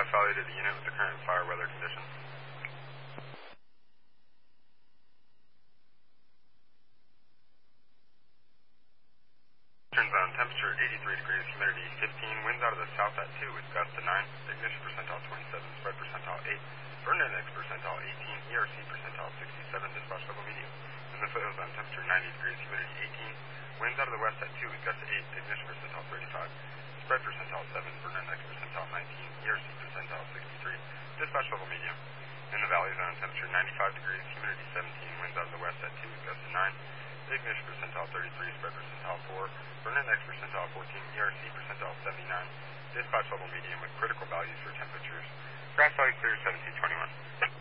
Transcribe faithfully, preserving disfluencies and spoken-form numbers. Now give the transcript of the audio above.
Gas value to the unit with the current fire weather conditions. Turn zone temperature eighty-three degrees, humidity fifteen, winds out of the south at two with gusts to nine, ignition percentile twenty-seven, spread percentile eight, burn index percentile eighteen, E R C percentile sixty-seven, dispatch level medium. In the foothills zone temperature ninety degrees, humidity eighteen, winds out of the west at two with gusts to eight, ignition percentile thirty-five, spread percentile seven, burn index percentile nineteen, E R C percentile sixty-three, dispatch level medium. In the valley zone temperature ninety-five degrees, humidity seventeen, winds out of the west at two with gusts to nine, ignition percentile thirty-three, spread percentile four, burn index percentile fourteen, E R C percentile seventy-nine, dispatch level medium with critical values for temperatures. Grass value clear seventeen twenty-one.